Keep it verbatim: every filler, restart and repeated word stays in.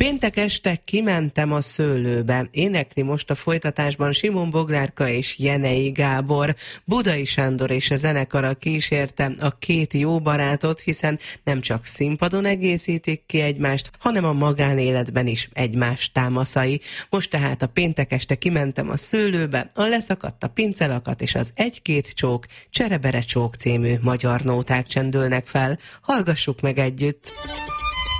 Péntek este kimentem a szőlőbe. Énekli most a folytatásban Simon Boglárka és Jenei Gábor. Budai Sándor és a zenekara kísérte a két jó barátot, hiszen nem csak színpadon egészítik ki egymást, hanem a magánéletben is egymás támaszai. Most tehát a péntek este kimentem a szőlőbe, a Leszakadt a pincelakat és az Egy-két csók, Cserebere csók című magyar nóták csendülnek fel. Hallgassuk meg együtt!